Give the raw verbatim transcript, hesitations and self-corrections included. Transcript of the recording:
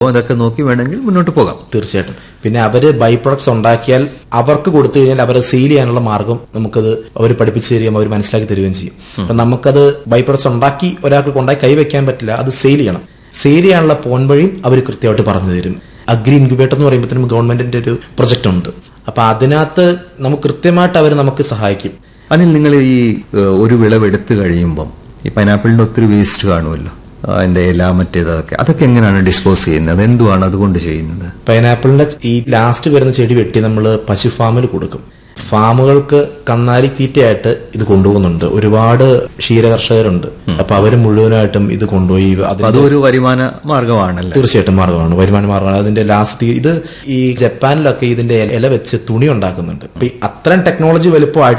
അതൊക്കെ നോക്കി വേണമെങ്കിൽ മുന്നോട്ട് പോകാം. തീർച്ചയായിട്ടും. പിന്നെ അവര് ബൈ പ്രൊഡക്ട്സ് ഉണ്ടാക്കിയാൽ അവർക്ക് കൊടുത്തു കഴിഞ്ഞാൽ അവരെ സെയിൽ ചെയ്യാനുള്ള മാർഗം നമുക്കത് അവർ പഠിപ്പിച്ചു തരികയും അവർ മനസ്സിലാക്കി തരികയും ചെയ്യും. അപ്പൊ നമുക്കത് ബൈ പ്രൊഡക്ട്സ് ഉണ്ടാക്കി ഒരാൾക്ക് കൊണ്ടായി കൈവയ്ക്കാൻ പറ്റില്ല, അത് സെയിൽ ചെയ്യണം. സെയിൽ ചെയ്യാനുള്ള പോൺ വഴിയും അവർ കൃത്യമായിട്ട് പറഞ്ഞു തരും. അഗ്രി ഇൻക്യുബേറ്റർ എന്ന് പറയുമ്പോഴത്തേനും ഗവൺമെന്റിന്റെ ഒരു പ്രൊജക്ട് ഉണ്ട്. അപ്പൊ അതിനകത്ത് നമുക്ക് കൃത്യമായിട്ട് അവർ നമുക്ക് സഹായിക്കും. അനിൽ, നിങ്ങൾ ഈ ഒരു വിളവ് എടുത്തു കഴിയുമ്പം ഈ പൈനാപ്പിളിന്റെ ഒത്തിരി വേസ്റ്റ് കാണുമല്ലോ, അതിന്റെ ഇല മറ്റേതൊക്കെ, അതൊക്കെ എങ്ങനെയാണ് ഡിസ്പോസ് ചെയ്യുന്നത്? എന്തുവാണ് അതുകൊണ്ട് ചെയ്യുന്നത്? പൈനാപ്പിളിന്റെ ഈ ലാസ്റ്റ് വരുന്ന ചെടി വെട്ടി നമ്മൾ പശു ഫാമിൽ കൊടുക്കും. ഫാമുകൾക്ക് കന്നാലി തീറ്റയായിട്ട് ഇത് കൊണ്ടുപോകുന്നുണ്ട്. ഒരുപാട് ക്ഷീരകർഷകരുണ്ട്. അപ്പൊ അവര് മുഴുവനായിട്ടും ഇത് കൊണ്ടുപോയി അതൊരു വരുമാന മാർഗമാണല്ലോ. തീർച്ചയായിട്ടും മാർഗമാണ്, വരുമാന മാർഗമാണ്. അതിന്റെ ലാസ്റ്റ് ഇത് ഈ ജപ്പാനിലൊക്കെ ഇതിന്റെ ഇല വെച്ച് തുണി ഉണ്ടാക്കുന്നുണ്ട്. അപ്പൊ അത്രയും ടെക്നോളജി വലുപ്പമായിട്ട്